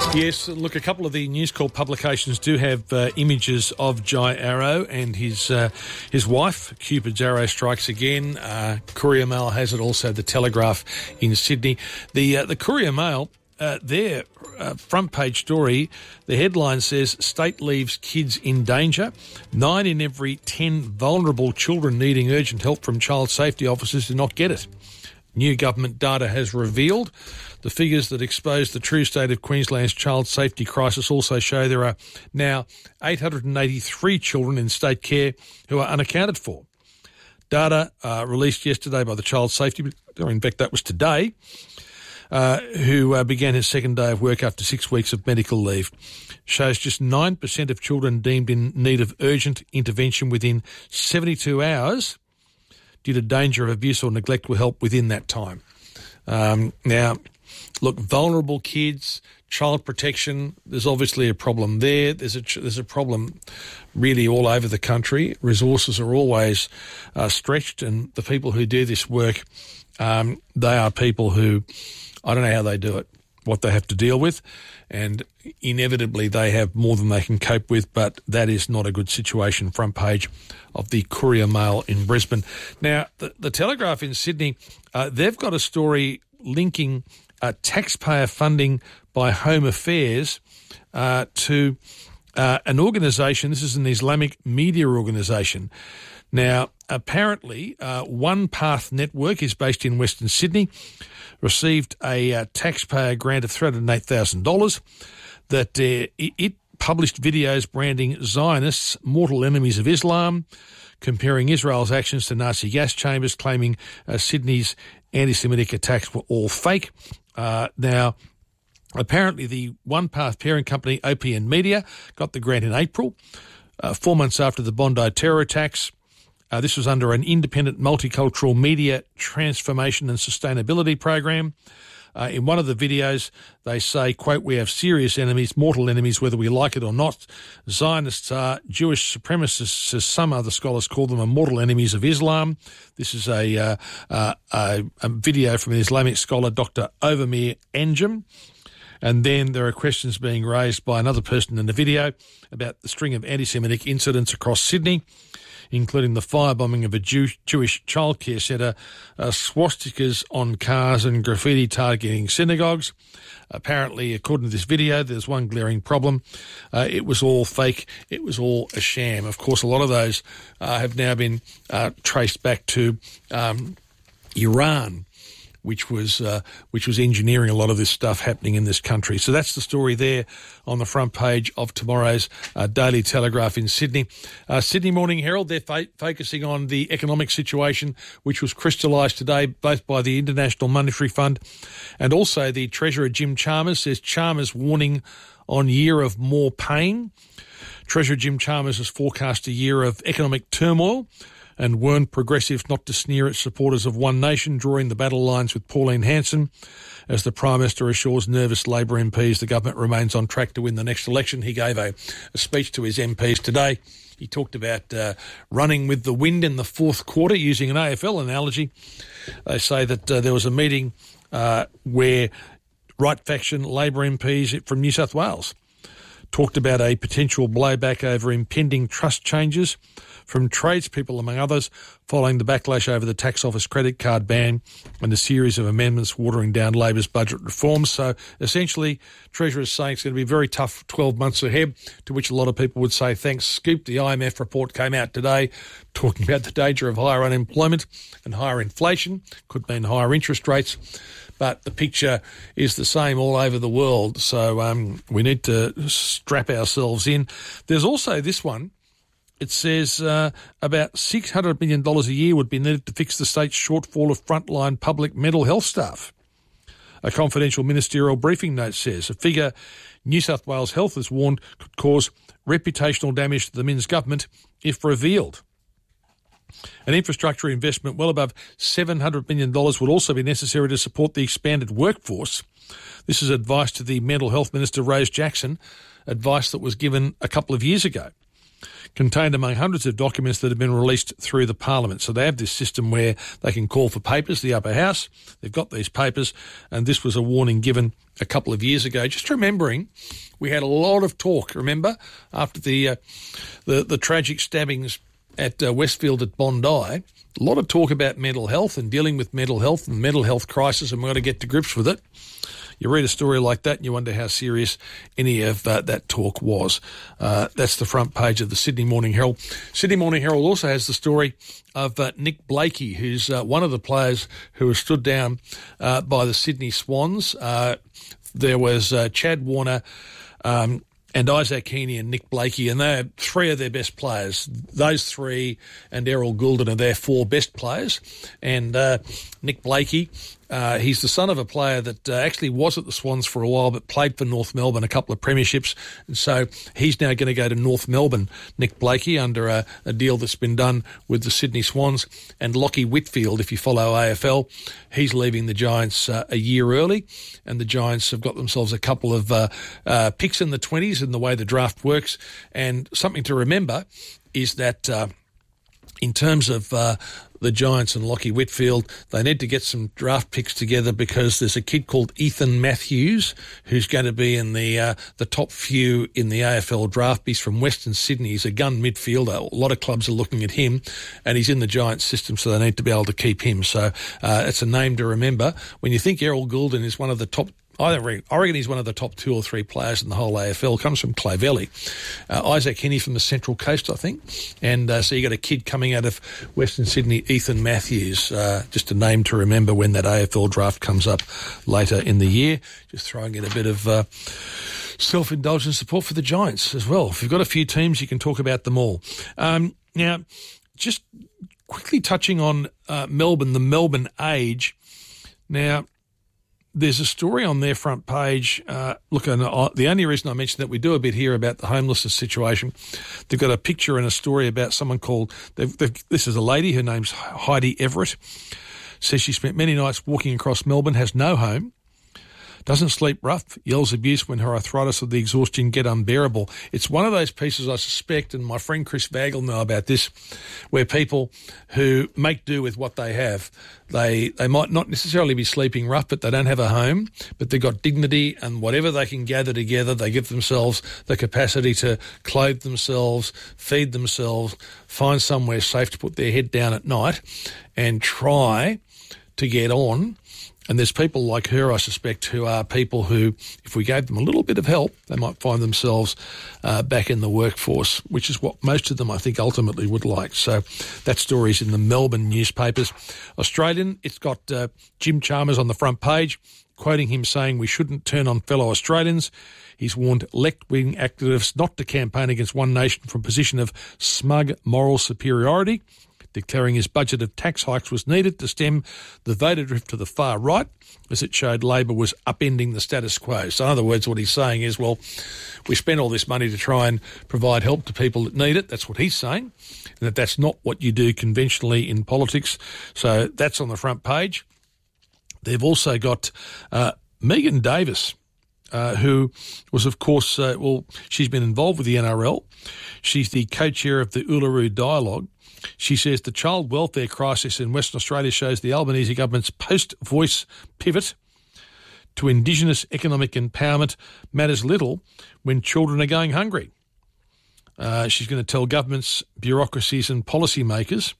Yes, look, a couple of the News Corp publications do have images of Jai Arrow and his wife. Cupid's arrow strikes again. Courier Mail has it, also the Telegraph in Sydney. The Courier Mail, their front page story, the headline says, State leaves kids in danger. 9 in every 10 vulnerable children needing urgent help from child safety officers do not get it. New government data has revealed the figures that expose the true state of Queensland's child safety crisis also show there are now 883 children in state care who are unaccounted for. Data released yesterday by the Child Safety, in fact that was today, who began his second day of work after 6 weeks of medical leave, shows just 9% of children deemed in need of urgent intervention within 72 hours due to danger of abuse or neglect were helped within that time. Now, look, vulnerable kids, child protection, there's obviously a problem there. There's a problem really all over the country. Resources are always stretched, and the people who do this work, they are people who, I don't know how they do it, what they have to deal with, and inevitably they have more than they can cope with, but that is not a good situation. Front page of the Courier Mail in Brisbane. Now, the Telegraph in Sydney, they've got a story linking taxpayer funding by Home Affairs to an organisation. This is an Islamic media organisation. Now, apparently, One Path Network is based in Western Sydney, received a taxpayer grant of $308,000 that it published videos branding Zionists mortal enemies of Islam, comparing Israel's actions to Nazi gas chambers, claiming Sydney's anti-Semitic attacks were all fake. Now, apparently the One Path parent company, OPN Media, got the grant in April, 4 months after the Bondi terror attacks. This was under an independent multicultural media transformation and sustainability program. In one of the videos, they say, quote, "We have serious enemies, mortal enemies, whether we like it or not. Zionists are Jewish supremacists, as some other scholars call them, are mortal enemies of Islam." This is a video from an Islamic scholar, Dr. Ovamir Anjem. And then there are questions being raised by another person in the video about the string of anti-Semitic incidents across Sydney, including the firebombing of a Jewish childcare centre, swastikas on cars and graffiti targeting synagogues. Apparently, according to this video, there's one glaring problem. It was all fake. It was all a sham. Of course, a lot of those have now been traced back to Iran, which was engineering a lot of this stuff happening in this country. So that's the story there on the front page of tomorrow's Daily Telegraph in Sydney. Sydney Morning Herald, they're focusing on the economic situation, which was crystallised today both by the International Monetary Fund and also the Treasurer Jim Chalmers. Says Chalmers warning on year of more pain. Treasurer Jim Chalmers has forecast a year of economic turmoil and warned progressives not to sneer at supporters of One Nation, drawing the battle lines with Pauline Hanson. As the Prime Minister assures nervous Labor MPs the government remains on track to win the next election. He gave a speech to his MPs today. He talked about running with the wind in the fourth quarter, using an AFL analogy. They say that there was a meeting where right faction Labor MPs from New South Wales talked about a potential blowback over impending trust changes from tradespeople, among others, following the backlash over the tax office credit card ban and a series of amendments watering down Labor's budget reforms. So essentially, Treasurer's saying it's going to be a very tough 12 months ahead, to which a lot of people would say, thanks, Scoop. The IMF report came out today talking about the danger of higher unemployment and higher inflation, could mean higher interest rates. But the picture is the same all over the world, so we need to strap ourselves in. There's also this one. It says about $600 million a year would be needed to fix the state's shortfall of frontline public mental health staff. A confidential ministerial briefing note says a figure New South Wales Health has warned could cause reputational damage to the Minns government if revealed. An infrastructure investment well above $700 million would also be necessary to support the expanded workforce. This is advice to the Mental Health Minister, Rose Jackson, advice that was given a couple of years ago. contained among hundreds of documents that have been released through the Parliament. So they have this system where they can call for papers, the upper house. They've got these papers, and this was a warning given a couple of years ago. Just remembering, we had a lot of talk, remember, after the tragic stabbings at Westfield at Bondi, a lot of talk about mental health and dealing with mental health and mental health crisis, and we've got to get to grips with it. You read a story like that and you wonder how serious any of that talk was. That's the front page of the Sydney Morning Herald. Sydney Morning Herald also has the story of Nick Blakey, who's one of the players who was stood down by the Sydney Swans. There was Chad Warner and Isaac Heaney and Nick Blakey, and they're three of their best players. Those three and Errol Goulden are their four best players. And Nick Blakey, he's the son of a player that actually was at the Swans for a while but played for North Melbourne a couple of premierships. And so he's now going to go to North Melbourne, Nick Blakey, under a deal that's been done with the Sydney Swans. And Lockie Whitfield, if you follow AFL, he's leaving the Giants a year early. And the Giants have got themselves a couple of picks in the 20s in the way the draft works. And something to remember is that in terms of the Giants and Lockie Whitfield, they need to get some draft picks together because there's a kid called Ethan Matthews who's going to be in the top few in the AFL draft. He's from Western Sydney. He's a gun midfielder. A lot of clubs are looking at him, and he's in the Giants system, so they need to be able to keep him. So it's a name to remember. When you think Errol Goulden is one of the top, I reckon he's one of the top 2 or 3 players in the whole AFL. Comes from Clovelly. Isaac Heaney from the Central Coast, I think. And so you got a kid coming out of Western Sydney, Ethan Matthews. Just a name to remember when that AFL draft comes up later in the year. Just throwing in a bit of self-indulgent support for the Giants as well. If you've got a few teams, you can talk about them all. Now, just quickly touching on Melbourne, the Melbourne Age. Now, there's a story on their front page. Look, the only reason I mentioned that, we do a bit here about the homelessness situation. They've got a picture and a story about someone called, this is a lady, her name's Heidi Everett, says she spent many nights walking across Melbourne, has no home, doesn't sleep rough, yells abuse when her arthritis or the exhaustion get unbearable. It's one of those pieces, I suspect, and my friend Chris Vagg will know about this, where people who make do with what they have, they might not necessarily be sleeping rough, but they don't have a home, but they've got dignity, and whatever they can gather together, they give themselves the capacity to clothe themselves, feed themselves, find somewhere safe to put their head down at night and try to get on. And there's people like her, I suspect, who are people who, if we gave them a little bit of help, they might find themselves back in the workforce, which is what most of them, I think, ultimately would like. So that story's in the Melbourne newspapers. Australian, it's got Jim Chalmers on the front page, quoting him saying we shouldn't turn on fellow Australians. He's warned left-wing activists not to campaign against One Nation from a position of smug moral superiority, declaring his budget of tax hikes was needed to stem the voter drift to the far right, as it showed Labor was upending the status quo. So in other words, what he's saying is, well, we spend all this money to try and provide help to people that need it. That's what he's saying, and that's not what you do conventionally in politics. So that's on the front page. They've also got Megan Davis, who was, of course, she's been involved with the NRL. She's the co-chair of the Uluru Dialogue. She says the child welfare crisis in Western Australia shows the Albanese government's post-voice pivot to Indigenous economic empowerment matters little when children are going hungry. She's going to tell governments, bureaucracies and policymakers.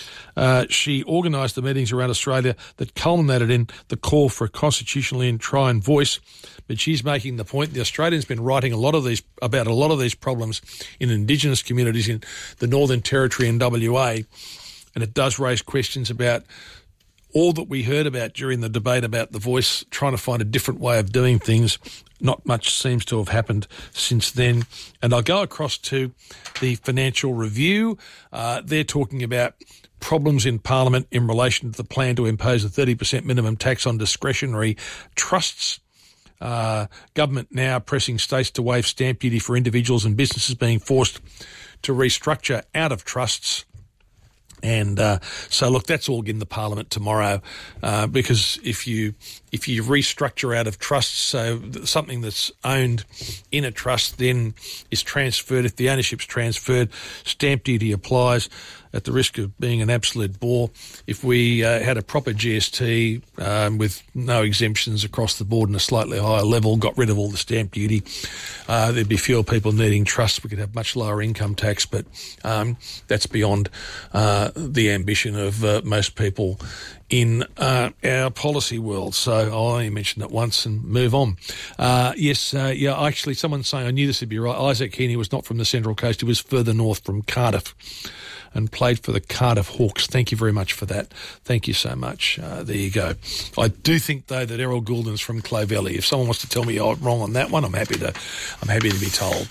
She organised the meetings around Australia that culminated in the call for a constitutionally enshrined voice. But she's making the point the Australians been writing about a lot of these problems in Indigenous communities in the Northern Territory and WA, and it does raise questions about all that we heard about during the debate about the voice, trying to find a different way of doing things. Not much seems to have happened since then. And I'll go across to the Financial Review. They're talking about problems in Parliament in relation to the plan to impose a 30% minimum tax on discretionary trusts. Government now pressing states to waive stamp duty for individuals and businesses being forced to restructure out of trusts. And so, look, that's all in the Parliament tomorrow, because if you if you restructure out of trusts, so something that's owned in a trust then is transferred. If the ownership's transferred, stamp duty applies. At the risk of being an absolute bore, if we had a proper GST with no exemptions across the board and a slightly higher level, got rid of all the stamp duty, there'd be fewer people needing trusts. We could have much lower income tax, but that's beyond the ambition of most people in our policy world. So I'll only mention that once and move on. Actually, someone's saying, I knew this would be right. Isaac Heaney was not from the Central Coast. He was further north from Cardiff and played for the Cardiff Hawks. Thank you very much for that. Thank you so much. There you go. I do think, though, that Errol Goulden's from Clovelly. If someone wants to tell me I'm wrong on that one, I'm happy to be told.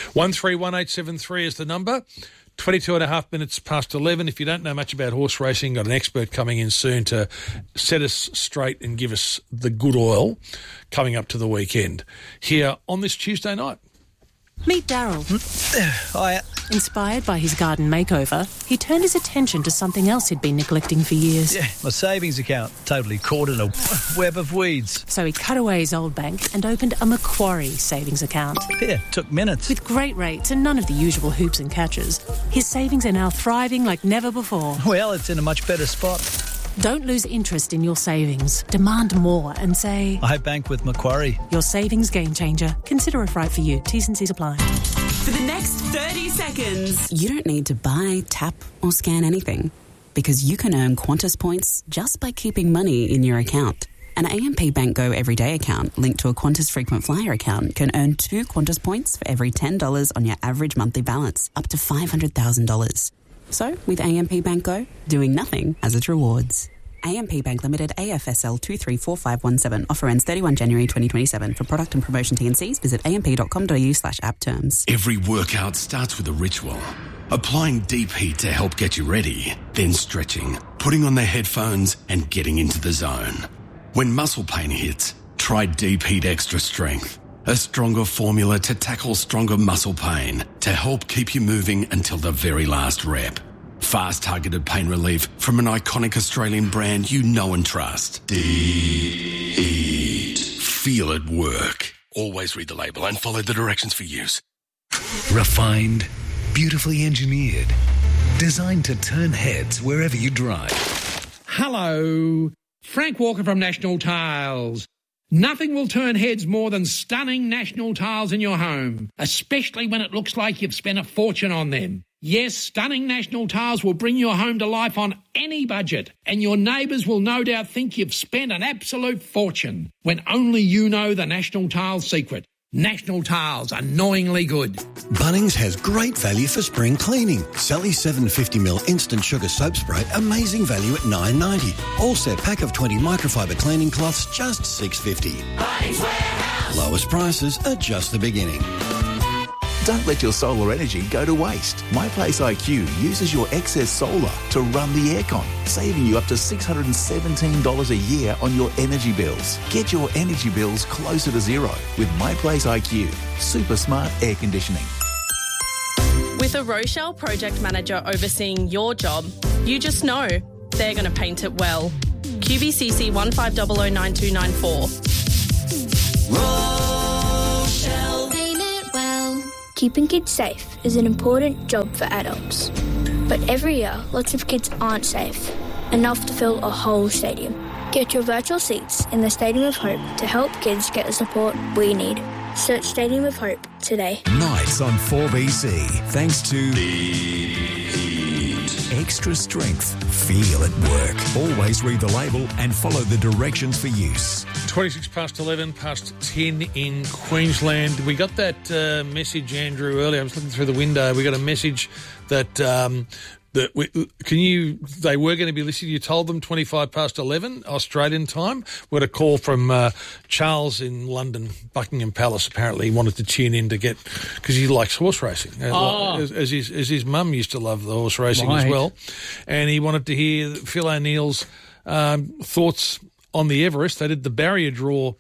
131873 is the number. 22 and a half minutes past 11. If you don't know much about horse racing, got an expert coming in soon to set us straight and give us the good oil coming up to the weekend here on this Tuesday night. Meet Daryl. Hiya. Inspired by his garden makeover, he turned his attention to something else he'd been neglecting for years. Yeah, my savings account, totally caught in a web of weeds. So he cut away his old bank and opened a Macquarie savings account. Yeah, took minutes. With great rates and none of the usual hoops and catches, his savings are now thriving like never before. Well, it's in a much better spot. Don't lose interest in your savings. Demand more and say, I bank with Macquarie. Your savings game changer. Consider if right for you. T's and C's apply. For the next 30 seconds. You don't need to buy, tap or scan anything because you can earn Qantas points just by keeping money in your account. An AMP Bank Go Everyday account linked to a Qantas Frequent Flyer account can earn 2 Qantas points for every $10 on your average monthly balance, up to $500,000. So, with AMP Bank Go, doing nothing has its rewards. AMP Bank Limited, AFSL 234517. Offer ends 31 January 2027. For product and promotion T&Cs, visit amp.com.au/app terms. Every workout starts with a ritual. Applying deep heat to help get you ready, then stretching, putting on the headphones and getting into the zone. When muscle pain hits, try Deep Heat Extra Strength. A stronger formula to tackle stronger muscle pain to help keep you moving until the very last rep. Fast targeted pain relief from an iconic Australian brand you know and trust. Deep Heat. Feel it work. Always read the label and follow the directions for use. Refined, beautifully engineered, designed to turn heads wherever you drive. Hello, Frank Walker from National Tiles. Nothing will turn heads more than stunning National Tiles in your home, especially when it looks like you've spent a fortune on them. Yes, stunning National Tiles will bring your home to life on any budget, and your neighbours will no doubt think you've spent an absolute fortune, when only you know the National Tiles secret. National Tiles, annoyingly good. Bunnings has great value for spring cleaning. Sally 750ml instant sugar soap spray, amazing value at $9.90. All set pack of 20 microfiber cleaning cloths, just $6.50. Bunnings Warehouse. Lowest prices are just the beginning. Don't let your solar energy go to waste. MyPlace IQ uses your excess solar to run the aircon, saving you up to $617 a year on your energy bills. Get your energy bills closer to zero with MyPlace IQ. Super smart air conditioning. With a Rochelle project manager overseeing your job, you just know they're going to paint it well. QBCC 15009294. Rochelle. Paint it well. Keeping kids safe is an important job for adults. But every year, lots of kids aren't safe, enough to fill a whole stadium. Get your virtual seats in the Stadium of Hope to help kids get the support we need. Search Stadium of Hope today. Nights on 4BC, thanks to Extra Strength. Feel it work. Always read the label and follow the directions for use. 26 past 11, past 10 in Queensland. We got that message, Andrew, earlier. I was looking through the window. We got a message that they were going to be listening. You told them 25 past 11 Australian time. We got a call from Charles in London, Buckingham Palace. Apparently he wanted to tune in to get, because he likes horse racing, as his mum used to love the horse racing as well, and he wanted to hear Phil O'Neill's thoughts on the Everest. They did the barrier draw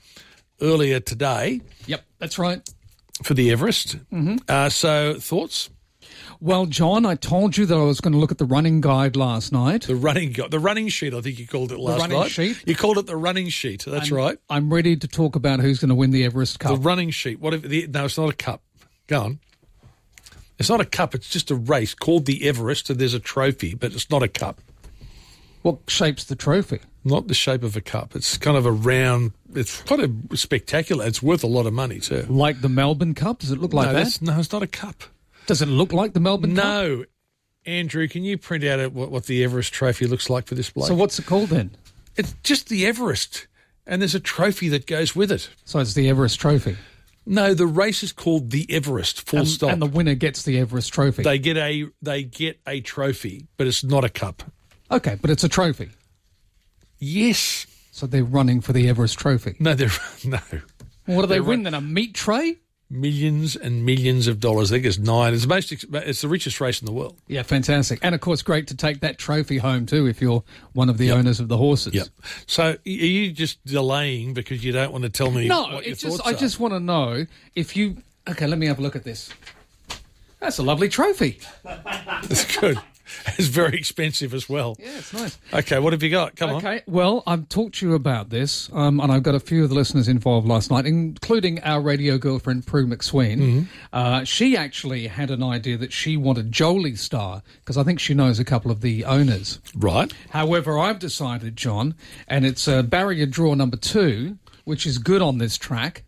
earlier today. Yep, that's right. For the Everest. Mm-hmm. So thoughts? Well, John, I told you that I was going to look at the running guide last night. The running sheet, I think you called it last night. The running sheet? You called it the running sheet. That's right. I'm ready to talk about who's going to win the Everest Cup. The running sheet. No, it's not a cup. Go on. It's not a cup. It's just a race called the Everest, and there's a trophy, but it's not a cup. What shape's the trophy? Not the shape of a cup. It's kind of a round. It's quite a spectacular. It's worth a lot of money too. Like the Melbourne Cup? Does it look like that? No, it's not a cup. Does it look like the Melbourne Cup? No. Andrew, can you print out what the Everest trophy looks like for this bloke? So what's it called then? It's just the Everest, and there's a trophy that goes with it. So it's the Everest Trophy? No, the race is called the Everest, full stop. And the winner gets the Everest Trophy? They get a trophy, but it's not a cup. Okay, but it's a trophy? Yes. So they're running for the Everest Trophy? No. What do they win then, a meat tray? Millions and millions of dollars. I think it's 9. It's the richest race in the world. Yeah, fantastic. And, of course, great to take that trophy home too if you're one of the owners of the horses. Yep. So are you just delaying because you don't want to tell me what your thoughts are? I just want to know if you... Okay, let me have a look at this. That's a lovely trophy. That's good. It's very expensive as well. Yeah, it's nice. Okay, what have you got? Come on. Okay, well, I've talked to you about this, and I've got a few of the listeners involved last night, including our radio girlfriend, Prue McSween. Mm-hmm. She actually had an idea that she wanted Jolie Star, because I think she knows a couple of the owners. Right. However, I've decided, John, and it's barrier draw number 2, which is good on this track.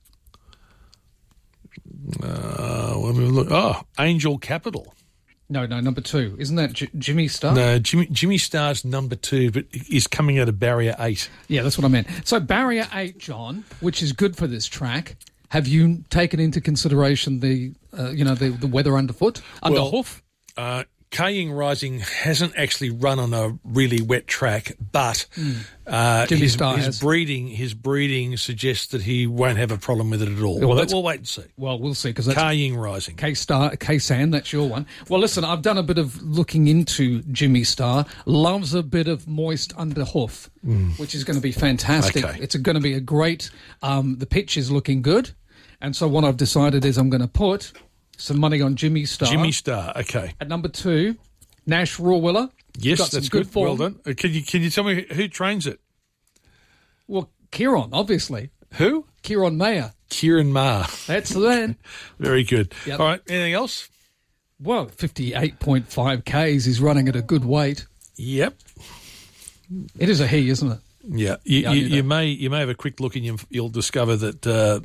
Let me look. Oh, Angel Capital. No, number 2. Isn't that Jimmy Star? No, Jimmy Star's number 2, but is coming out of barrier 8. Yeah, that's what I meant. So barrier 8, John, which is good for this track. Have you taken into consideration the weather underfoot, underhoof? Kaying Rising hasn't actually run on a really wet track, but his breeding suggests that he won't have a problem with it at all. Well, we'll wait and see. Well, we'll see, because that's Kaying Rising. K-San, that's your one. Well, listen, I've done a bit of looking into Jimmy Star. Loves a bit of moist underhoof, which is going to be fantastic. Okay. It's going to be a great. The pitch is looking good, and so what I've decided is I'm going to put some money on Jimmy Star. Jimmy Star, okay. At number 2, Nash Rawiller. Yes, got that's some good form. Well done. Can you tell me who trains it? Well, Kieron, obviously. Who? Kieron Mayer. Kieran Maher. That's the man. Very good. Yep. All right, anything else? Well, 58.5 Ks. He's running at a good weight. Yep. It is a he, isn't it? Yeah, you may have a quick look and you'll discover that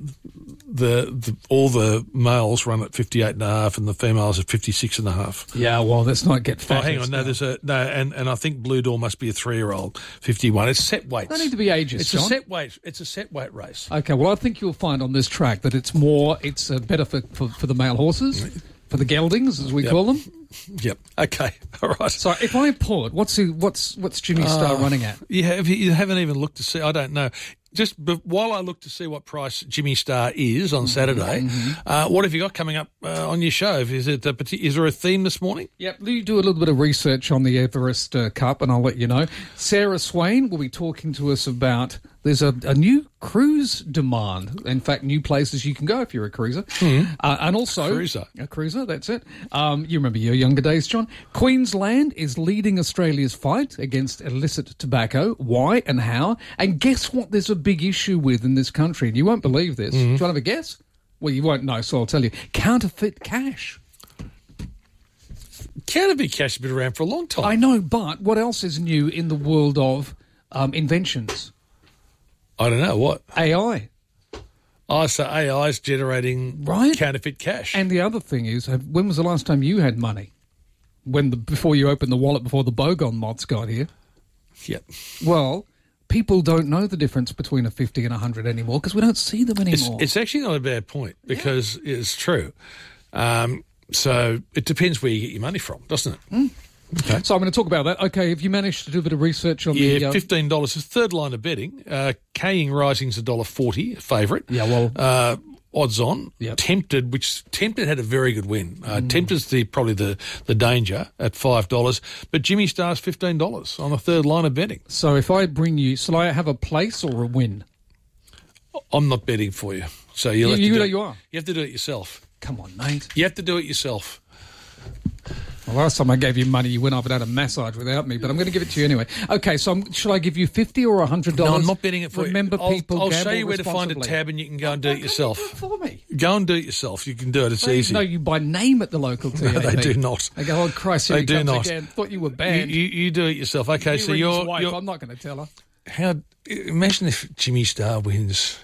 all the males run at 58.5 and the females at 56.5. Yeah, well, let's not get fat. Oh, hang on, and I think Blue Door must be a 3-year-old, 51. It's set weights. They need to be ages. It's John. It's a set weight race. Okay, well, I think you'll find on this track that it's better for the male horses. For the geldings, as we call them. Yep. Okay. All right. So if I put, what's Jimmy Star running at? You haven't even looked to see. I don't know. Just while I look to see what price Jimmy Star is on Saturday, what have you got coming up on your show? Is there a theme this morning? Yep, you do a little bit of research on the Everest Cup, and I'll let you know. Sarah Swain will be talking to us about. There's a new cruise demand. In fact, new places you can go if you're a cruiser, and also a cruiser. That's it. You remember your younger days, John. Queensland is leading Australia's fight against illicit tobacco. Why and how? And guess what? There's a big issue with in this country, and you won't believe this. Do you want to have a guess? Well, you won't know, so I'll tell you. Counterfeit cash. Counterfeit cash has been around for a long time. I know, but what else is new in the world of inventions? I don't know. What? AI. Oh, so AI is generating counterfeit cash. And the other thing is, when was the last time you had money? Before you opened the wallet, before the Bogon moths got here? Yep. Well, people don't know the difference between a 50 and 100 anymore because we don't see them anymore. It's actually not a bad point because it's true. So it depends where you get your money from, doesn't it? Okay. So I'm going to talk about that. Okay, have you managed to do a bit of research on the... $15 is third line of betting. Kaying Rising's $1.40, favourite. Yeah, well... Odds on. Yep. Tempted had a very good win. Tempted's probably the danger at $5, but Jimmy Star's $15 on the third line of betting. So if I bring you... Shall I have a place or a win? I'm not betting for you. So you are. You have to do it yourself. Come on, mate. You have to do it yourself. Well, last time I gave you money, you went off and had a massage without me, but I'm going to give it to you anyway. Okay, so should I give you $50 or $100? No, I'm not betting it for Remember, you. people I'll gamble show you where to find a responsibly. tab and you can go and do it yourself. Do it for me. Go and do it yourself. You can do it. It's easy. No, you by name at the local TAB. No, they do not. They go, oh, Christ, here They he do comes not. again. Thought you were banned. You do it yourself. Okay, You so ring his wife. you're I'm not going to tell her. imagine if Jimmy Starr wins.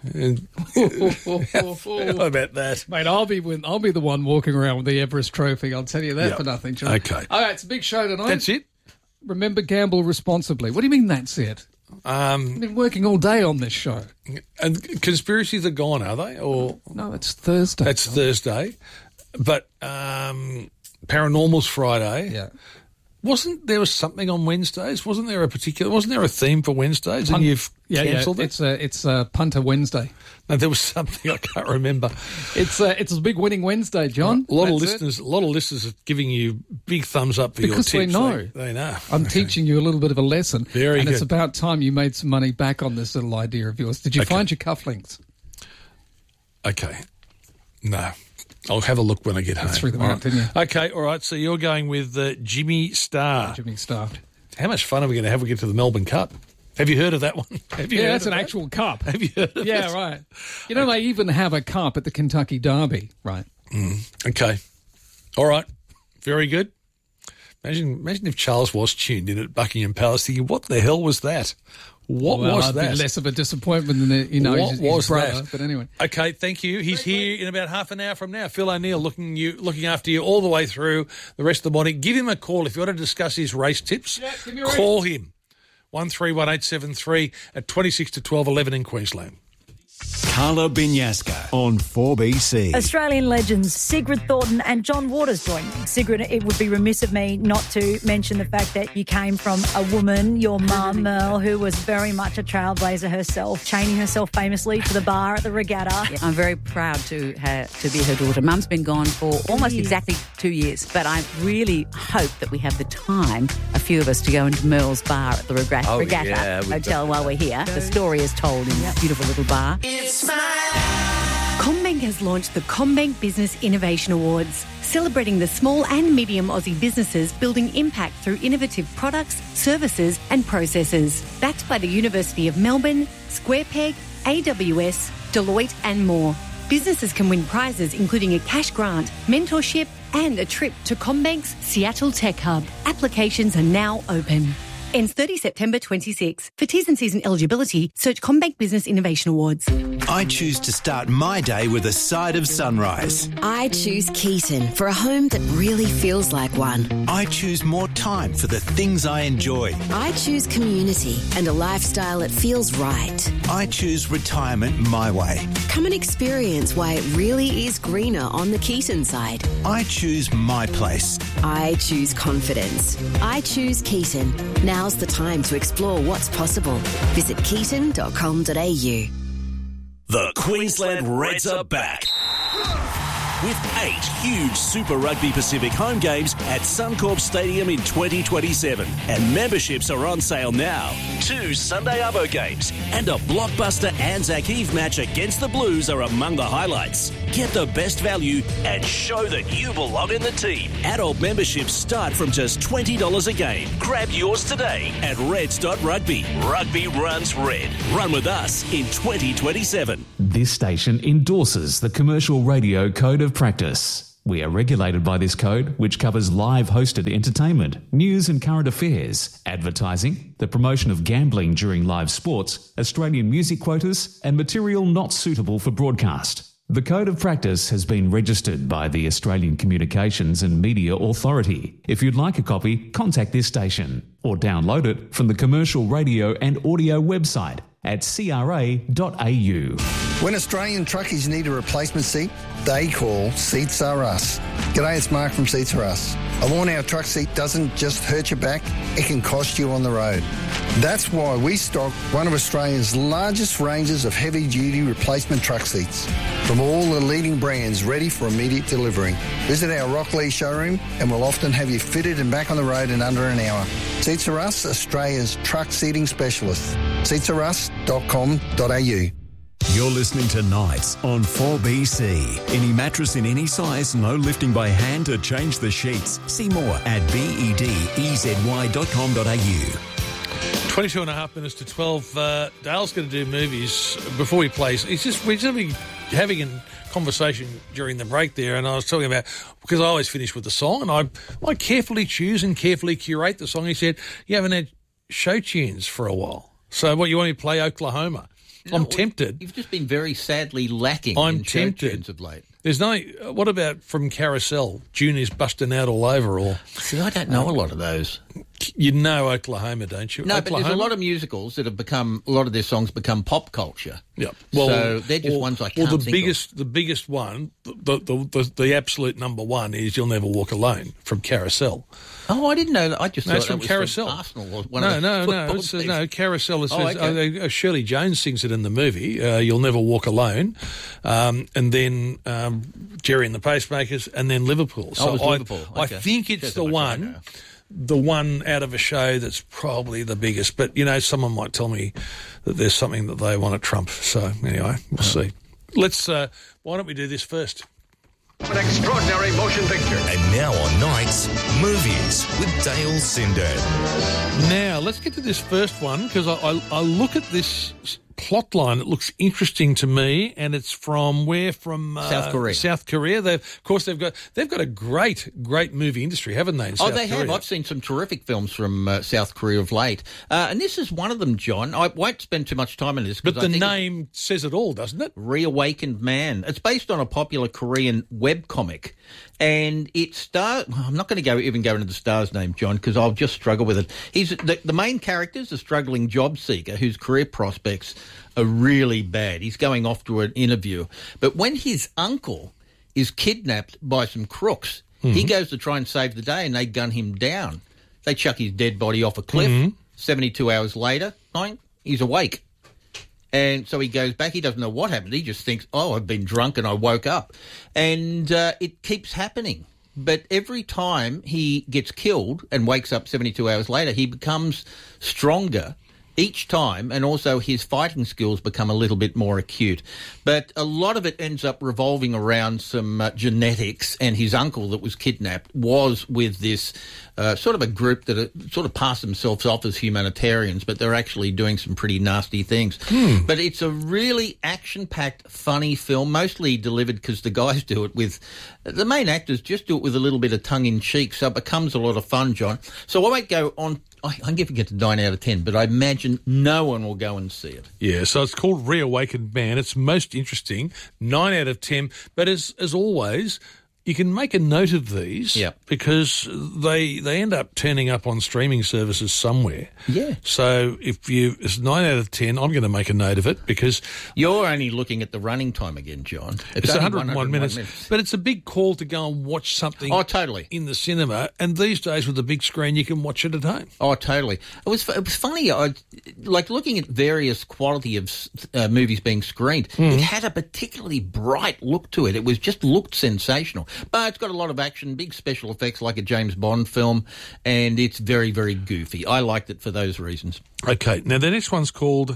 How about that? Mate, I'll be the one walking around with the Everest Trophy. I'll tell you that for nothing, John. Okay. All right, it's a big show tonight. That's it? Remember, gamble responsibly. What do you mean that's it? I've been working all day on this show. And conspiracies are gone, are they? Or no, it's Thursday. That's Thursday. But Paranormal's Friday. Yeah. Wasn't there something on Wednesdays? Wasn't there a theme for Wednesdays? And you've cancelled it? It's Punter Wednesday. No, there was something I can't remember. It's a big winning Wednesday, John. A lot of listeners are giving you big thumbs up for because your tips. They know. They know. I'm teaching you a little bit of a lesson. Very and good. It's about time you made some money back on this little idea of yours. Did you find your cufflinks? Okay. No. I'll have a look when I get home. Threw them out, didn't you? Okay, all right. So you're going with Jimmy Starr. Jimmy Starr. How much fun are we going to have when we get to the Melbourne Cup? Have you heard of that one? That's an actual cup. Have you heard of Yeah, it? right. You know, they even have a cup at the Kentucky Derby, right? Okay. All right. Very good. Imagine if Charles was tuned in at Buckingham Palace thinking, what the hell was that? What was I'd that? be less of a disappointment than What his was brother. that? But anyway. Okay, thank you. He's here in about half an hour from now. Phil O'Neill looking after you all the way through the rest of the morning. Give him a call if you want to discuss his race tips. Yeah, give me a ring. Call him. 131873 at 26 to 12:11 in Queensland. Carla Binyaska on 4BC. Australian legends Sigrid Thornton and John Waters join me. Sigrid, it would be remiss of me not to mention the fact that you came from a woman, your mum, Merle, who was very much a trailblazer herself, chaining herself famously to the bar at the regatta. Yeah, I'm very proud to be her daughter. Mum's been gone for almost exactly 2 years, but I really hope that we have the time, a few of us, to go into Merle's bar at the Regatta Hotel while we're here. The story is told in a beautiful little bar. CommBank has launched the CommBank Business Innovation Awards, celebrating the small and medium Aussie businesses building impact through innovative products, services and processes. Backed by the University of Melbourne, SquarePeg, AWS, Deloitte and more. Businesses can win prizes including a cash grant, mentorship and a trip to CommBank's Seattle Tech Hub. Applications are now open. Ends 30 September 26. For T's and C's and eligibility, search CommBank Business Innovation Awards. I choose to start my day with a side of sunrise. I choose Keaton for a home that really feels like one. I choose more time for the things I enjoy. I choose community and a lifestyle that feels right. I choose retirement my way. Come and experience why it really is greener on the Keaton side. I choose my place. I choose confidence. I choose Keaton. Now's the time to explore what's possible. Visit keaton.com.au. The Queensland Reds are back. With 8 huge Super Rugby Pacific home games at Suncorp Stadium in 2027. And memberships are on sale now. 2 Sunday Arvo games and a blockbuster Anzac Eve match against the Blues are among the highlights. Get the best value and show that you belong in the team. Adult memberships start from just $20 a game. Grab yours today at reds.rugby. Rugby runs red. Run with us in 2027. This station endorses the Commercial Radio Code of Practice. We are regulated by this code, which covers live hosted entertainment, news and current affairs, advertising, the promotion of gambling during live sports, Australian music quotas, and material not suitable for broadcast. The Code of Practice has been registered by the Australian Communications and Media Authority. If you'd like a copy, contact this station or download it from the Commercial Radio and Audio website at cra.au. When Australian truckies need a replacement seat, they call Seats Are Us. G'day, it's Mark from Seats Are Us. A worn-out truck seat doesn't just hurt your back, it can cost you on the road. That's why we stock one of Australia's largest ranges of heavy-duty replacement truck seats from all the leading brands ready for immediate delivery. Visit our Rockley showroom and we'll often have you fitted and back on the road in under an hour. Seats Are Us, Australia's truck seating specialist. seatsarus.com.au. You're listening to Nights on 4BC. Any mattress in any size, no lifting by hand to change the sheets. See more at bedezy.com.au. 22 and a half minutes to 12. Dale's going to do movies before he plays. We're just having a conversation during the break there, and I was talking about, because I always finish with the song, and I carefully choose and carefully curate the song. He said, you haven't had show tunes for a while. So what, you want me to play Oklahoma? No, I'm tempted. You've just been very sadly lacking in show tunes of late. There's no. What about from Carousel? Junior's busting out all over. Or see, I don't know a lot of those. You know Oklahoma, don't you? No, Oklahoma? but there's a lot of musicals that have become. A lot of their songs become pop culture. Yeah, well, so they're just ones I can't think of. The biggest one, the absolute number one is "You'll Never Walk Alone" from Carousel. Oh, I didn't know that. I just thought that's that from was Carousel. From Arsenal. No. Carousel. Okay. Shirley Jones sings it in the movie. "You'll Never Walk Alone," and then Jerry and the Pacemakers, and then Liverpool. So Liverpool. I think it's the one out of a show that's probably the biggest. But someone might tell me that there's something that they want to trump. So anyway, we'll see. Let's. Why don't we do this first? An extraordinary motion picture. And now on Nights, movies with Dale Sindad. Now, let's get to this first one, because I look at this plot line. It looks interesting to me, and it's from where? From South Korea. South Korea. They've got a great movie industry, haven't they? In South they Korea? have. I've seen some terrific films from South Korea of late, and this is one of them, John. I won't spend too much time on this, but the name says it all, doesn't it? Reawakened Man. It's based on a popular Korean webcomic. And it stars. I'm not going to even go into the star's name, John, because I'll just struggle with it. He's the main character's a struggling job seeker whose career prospects are really bad. He's going off to an interview, but when his uncle is kidnapped by some crooks, he goes to try and save the day, and they gun him down. They chuck his dead body off a cliff. 72 hours later, he's awake. And so he goes back. He doesn't know what happened. He just thinks, I've been drunk and I woke up. And it keeps happening. But every time he gets killed and wakes up 72 hours later, he becomes stronger each time, and also his fighting skills become a little bit more acute. But a lot of it ends up revolving around some genetics, and his uncle that was kidnapped was with this sort of a group that sort of pass themselves off as humanitarians, but they're actually doing some pretty nasty things. But it's a really action-packed, funny film, mostly delivered because the guys do it with... The main actors just do it with a little bit of tongue-in-cheek, so it becomes a lot of fun, John. So I won't go on... I'm giving it a 9 out of 10, but I imagine no one will go and see it. Yeah, so it's called Reawakened Man. It's most interesting, 9 out of 10. But as always, you can make a note of these because they end up turning up on streaming services somewhere. Yeah. So it's 9 out of 10, I'm going to make a note of it because... You're only looking at the running time again, John. It's 101 minutes. But it's a big call to go and watch something totally. In the cinema. And these days with the big screen, you can watch it at home. Oh, totally. It was funny. Like looking at various quality of movies being screened, it had a particularly bright look to it. It was just looked sensational. But it's got a lot of action, big special effects like a James Bond film, and it's very, very goofy. I liked it for those reasons. Okay. Now, the next one's called,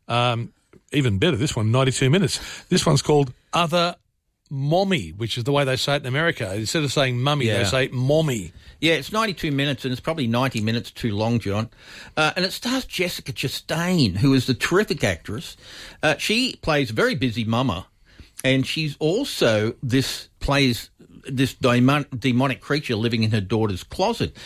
even better, this one, 92 minutes. This one's called Other Mommy, which is the way they say it in America. Instead of saying mummy, they say mommy. Yeah, it's 92 minutes, and it's probably 90 minutes too long, John. And it stars Jessica Chastain, who is the terrific actress. She plays a very busy mama, and she's also plays this demonic creature living in her daughter's closet.